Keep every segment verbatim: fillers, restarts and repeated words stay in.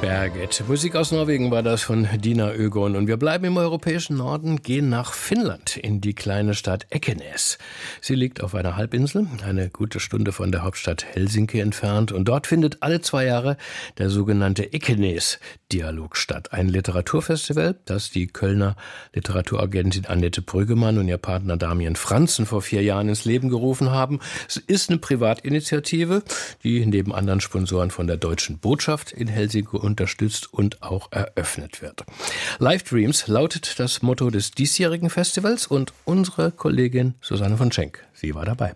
Berget. Musik aus Norwegen war das von Dina Ögon. Und wir bleiben im europäischen Norden, gehen nach Finnland, in die kleine Stadt Ekenäs. Sie liegt auf einer Halbinsel, eine gute Stunde von der Hauptstadt Helsinki entfernt. Und dort findet alle zwei Jahre der sogenannte Ekenäs-Dialog statt. Ein Literaturfestival, das die Kölner Literaturagentin Annette Brüggemann und ihr Partner Damian Franzen vor vier Jahren ins Leben gerufen haben. Es ist eine Privatinitiative, die neben anderen Sponsoren von der Deutschen Botschaft in Helsinki unterstützt und auch eröffnet wird. Live Dreams lautet das Motto des diesjährigen Festivals und unsere Kollegin Susanne von Schenk, sie war dabei.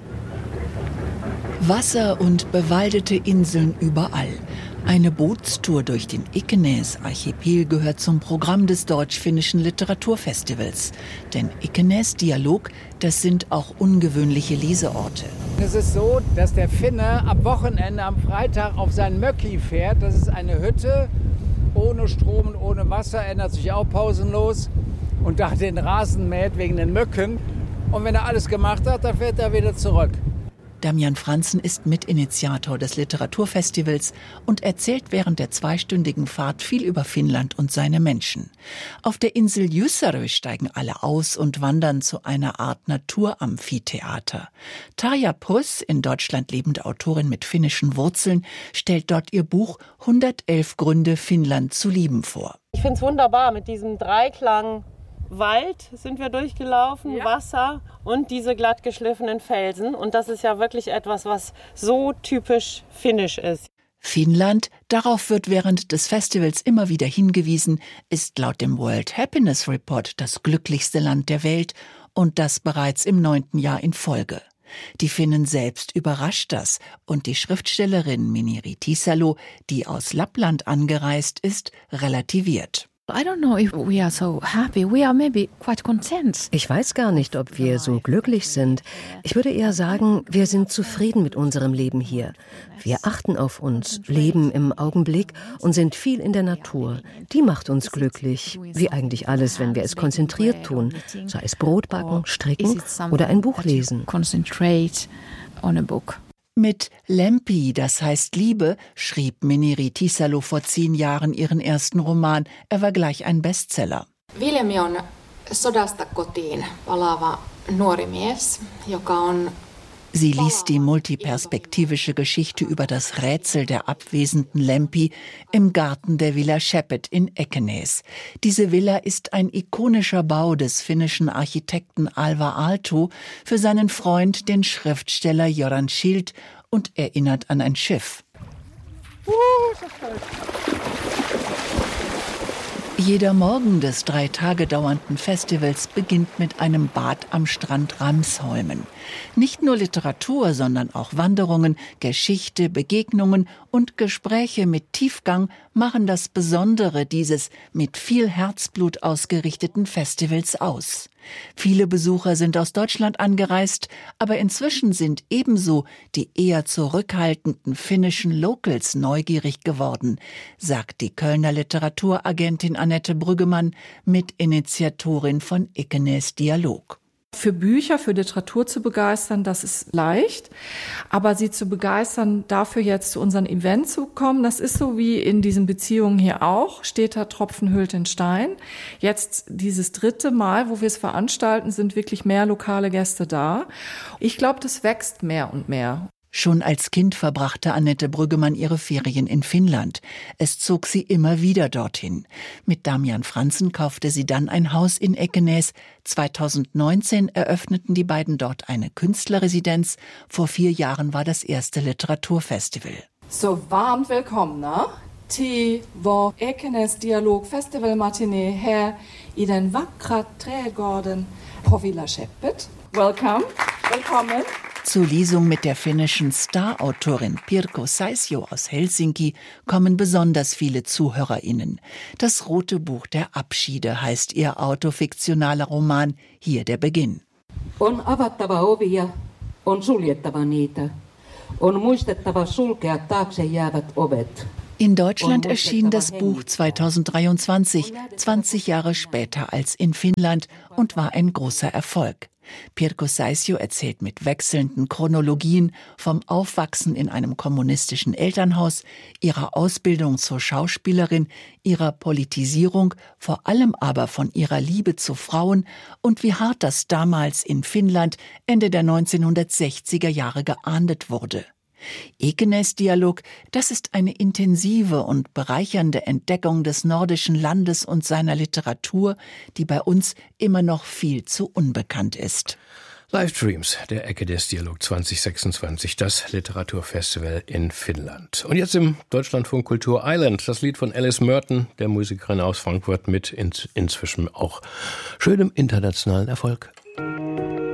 Wasser und bewaldete Inseln überall. Eine Bootstour durch den Ekenäs-Archipel gehört zum Programm des Deutsch-Finnischen Literaturfestivals. Denn Ekenäs-Dialog, das sind auch ungewöhnliche Leseorte. Es ist so, dass der Finne am Wochenende, am Freitag auf sein Möcki fährt. Das ist eine Hütte ohne Strom und ohne Wasser, ändert sich auch pausenlos. Und da den Rasen mäht wegen den Mücken. Und wenn er alles gemacht hat, dann fährt er wieder zurück. Damian Franzen ist Mitinitiator des Literaturfestivals und erzählt während der zweistündigen Fahrt viel über Finnland und seine Menschen. Auf der Insel Jysärö steigen alle aus und wandern zu einer Art Naturamphitheater. Tarja Puss, in Deutschland lebende Autorin mit finnischen Wurzeln, stellt dort ihr Buch hundertelf Gründe, Finnland zu lieben vor. Ich finde es wunderbar mit diesem Dreiklang. Wald sind wir durchgelaufen, ja. Wasser und diese glatt geschliffenen Felsen. Und das ist ja wirklich etwas, was so typisch finnisch ist. Finnland, darauf wird während des Festivals immer wieder hingewiesen, ist laut dem World Happiness Report das glücklichste Land der Welt und das bereits im neunten Jahr in Folge. Die Finnen selbst überrascht das und die Schriftstellerin Mineri Tisalo, die aus Lappland angereist ist, relativiert. Ich weiß gar nicht, ob wir so glücklich sind. Ich würde eher sagen, wir sind zufrieden mit unserem Leben hier. Wir achten auf uns, leben im Augenblick und sind viel in der Natur. Die macht uns glücklich, wie eigentlich alles, wenn wir es konzentriert tun, sei es Brot backen, stricken oder ein Buch lesen. Mit Lempi, das heißt Liebe, schrieb Mineri Tisalo vor zehn Jahren ihren ersten Roman. Er war gleich ein Bestseller. Viljami on sodasta kotiin palaava nuori mies, joka on. Sie liest die multiperspektivische Geschichte über das Rätsel der abwesenden Lempi im Garten der Villa Schepet in Ekenäs. Diese Villa ist ein ikonischer Bau des finnischen Architekten Alvar Aalto für seinen Freund, den Schriftsteller Göran Schild, und erinnert an ein Schiff. Jeder Morgen des drei Tage dauernden Festivals beginnt mit einem Bad am Strand Ramsholmen. Nicht nur Literatur, sondern auch Wanderungen, Geschichte, Begegnungen und Gespräche mit Tiefgang machen das Besondere dieses mit viel Herzblut ausgerichteten Festivals aus. Viele Besucher sind aus Deutschland angereist, aber inzwischen sind ebenso die eher zurückhaltenden finnischen Locals neugierig geworden, sagt die Kölner Literaturagentin Annette Brüggemann, Mitinitiatorin von Ekenäs Dialog. Für Bücher, für Literatur zu begeistern, das ist leicht. Aber sie zu begeistern, dafür jetzt zu unseren Events zu kommen, das ist so wie in diesen Beziehungen hier auch. Steter Tropfen hüllt den Stein. Jetzt dieses dritte Mal, wo wir es veranstalten, sind wirklich mehr lokale Gäste da. Ich glaube, das wächst mehr und mehr. Schon als Kind verbrachte Annette Brüggemann ihre Ferien in Finnland. Es zog sie immer wieder dorthin. Mit Damian Franzen kaufte sie dann ein Haus in Ekenäs. zweitausendneunzehn eröffneten die beiden dort eine Künstlerresidenz. Vor vier Jahren war das erste Literaturfestival. Så varmt välkomna till vår Ekenäs Dialog Festival Matinee här i den vackra trädgården på Villa Schepet. Welcome, willkommen. Zur Lesung mit der finnischen Starautorin Pirkko Saisio aus Helsinki kommen besonders viele ZuhörerInnen. Das Rote Buch der Abschiede heißt ihr autofiktionaler Roman. Hier der Beginn. On avattava ovia, on suljettava niitä. On muistettava sulkea taakse jäävät ovet. In Deutschland erschien das Buch zweitausenddreiundzwanzig, zwanzig Jahre später als in Finnland, und war ein großer Erfolg. Pirkko Saisio erzählt mit wechselnden Chronologien vom Aufwachsen in einem kommunistischen Elternhaus, ihrer Ausbildung zur Schauspielerin, ihrer Politisierung, vor allem aber von ihrer Liebe zu Frauen und wie hart das damals in Finnland Ende der neunzehnhundertsechziger Jahre geahndet wurde. Ekenäs-Dialog, das ist eine intensive und bereichernde Entdeckung des nordischen Landes und seiner Literatur, die bei uns immer noch viel zu unbekannt ist. Livestreams, der Ekenäs-Dialog zwanzig sechsundzwanzig, das Literaturfestival in Finnland. Und jetzt im Deutschlandfunk Kultur Island, das Lied von Alice Merton, der Musikerin aus Frankfurt, mit ins, inzwischen auch schönem internationalen Erfolg.